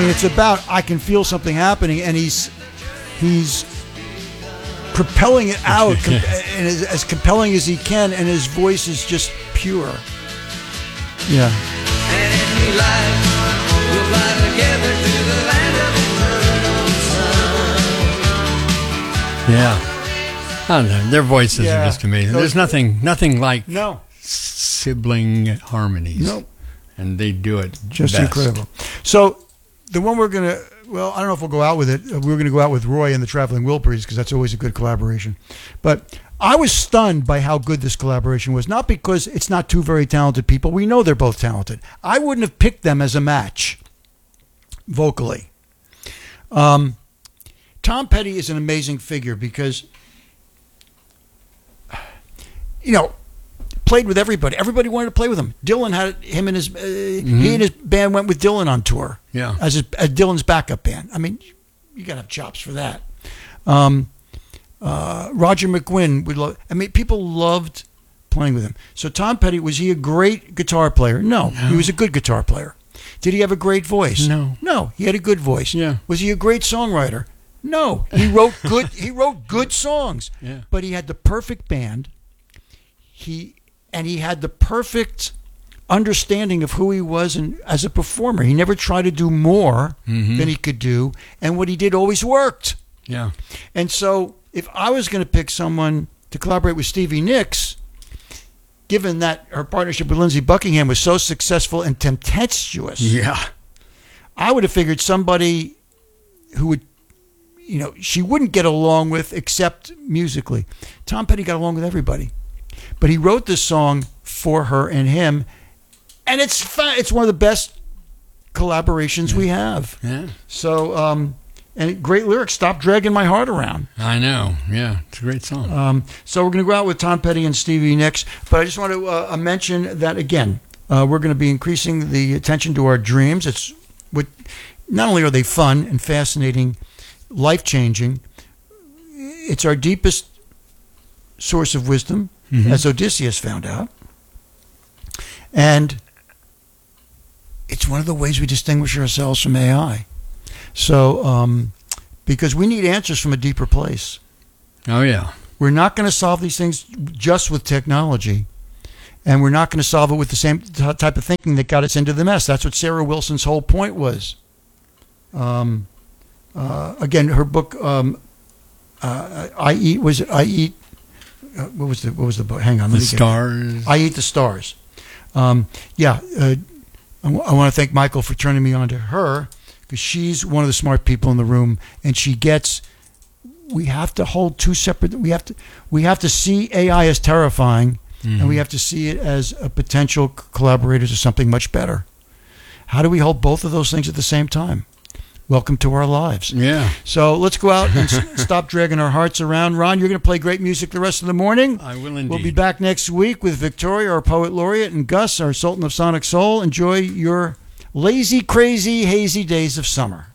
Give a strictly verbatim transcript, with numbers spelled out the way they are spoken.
mean, it's about I can feel something happening, and he's he's propelling it out com- and as, as compelling as he can, and his voice is just pure. Yeah. And if we lie, we'll fly together to the land of eternal sun. Yeah. I don't know. Their voices Yeah. are just amazing. There's nothing nothing like No. sibling harmonies. Nope. And they do it Just best. incredible. So the one we're going to, well, I don't know if we'll go out with it. We're going to go out with Roy and the Traveling Wilburys because that's always a good collaboration. But I was stunned by how good this collaboration was. Not because it's not two very talented people. We know they're both talented. I wouldn't have picked them as a match vocally. Um, Tom Petty is an amazing figure because, you know, played with everybody. Everybody wanted to play with him. Dylan had him and his uh, Mm-hmm. he and his band went with Dylan on tour. Yeah. as his, as Dylan's backup band. I mean, you gotta have chops for that. Um, uh, Roger McGuinn would love. I mean, people loved playing with him. So Tom Petty, was he a great guitar player? No, No. he was a good guitar player. Did he have a great voice? No. no, he had a good voice. Yeah. Was he a great songwriter? No, he wrote good. He wrote good songs. Yeah. But he had the perfect band. He and he had the perfect understanding of who he was and as a performer. He never tried to do more Mhm. than he could do, and what he did always worked. Yeah. And so, if I was going to pick someone to collaborate with Stevie Nicks, given that her partnership with Lindsey Buckingham was so successful and tempestuous, Yeah. I would have figured somebody who would, you know, she wouldn't get along with except musically. Tom Petty got along with everybody. But he wrote this song for her and him, and it's fa- it's one of the best collaborations we have. Yeah. So, um, and great lyrics. Stop dragging my heart around. I know. Yeah. It's a great song. Um, so we're going to go out with Tom Petty and Stevie Nicks. But I just want to uh, mention that again, uh, we're going to be increasing the attention to our dreams. It's what not only are they fun and fascinating, life changing. It's our deepest source of wisdom, Mhm. as Odysseus found out. And it's one of the ways we distinguish ourselves from A I. So, um, because we need answers from a deeper place. Oh, yeah. We're not going to solve these things just with technology. And we're not going to solve it with the same t- type of thinking that got us into the mess. That's what Sarah Wilson's whole point was. Um, uh, again, her book, um, uh, I Eat, was it I Eat? Uh, what was the what was the book? Hang on, let The me get it. Stars. I Eat the Stars. Um, yeah, uh, I, w- I want to thank Michael for turning me on to her because she's one of the smart people in the room, and she gets. We have to hold two separate. We have to. We have to see A I as terrifying, Mhm. and we have to see it as a potential c- collaborator to something much better. How do we hold both of those things at the same time? Welcome to our lives. Yeah. So let's go out and s- stop dragging our hearts around. Ron, you're going to play great music the rest of the morning. I will indeed. We'll be back next week with Victoria, our poet laureate, and Gus, our Sultan of Sonic Soul. Enjoy your lazy, crazy, hazy days of summer.